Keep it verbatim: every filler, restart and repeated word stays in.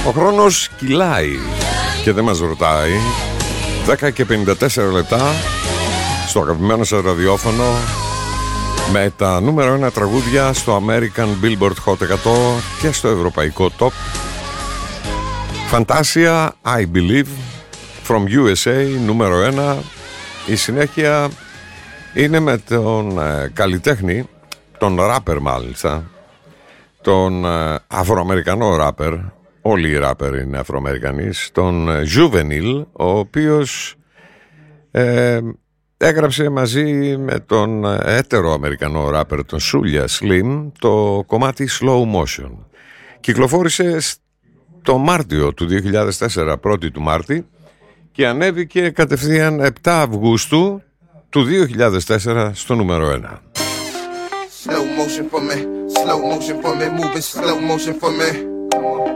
Ο χρόνος κυλάει και δεν μας ρωτάει. Δέκα και πενήντα τέσσερα λεπτά στο αγαπημένο σας ραδιόφωνο, με τα νούμερο ένα τραγούδια στο American Billboard Hot εκατό και στο ευρωπαϊκό Top. Fantasia, I Believe, from γιου ες έι, νούμερο ένα. Η συνέχεια είναι με τον ε, καλλιτέχνη, τον ράπερ μάλιστα, τον ε, Αφροαμερικανό ράπερ, όλοι οι ράπερ είναι Αφροαμερικανείς, τον ε, Juvenile, ο οποίος ε, έγραψε μαζί με τον έτερο Αμερικανό ράπερ, τον Σούλια Slim, το κομμάτι Slow Motion. Κυκλοφόρησε το Μάρτιο του δύο χιλιάδες τέσσερα, πρώτη του Μάρτη, και ανέβηκε κατευθείαν επτά Αυγούστου του δύο χιλιάδες τέσσερα στο νούμερο ένα. Slow motion for me, slow motion for me, moving slow motion for me.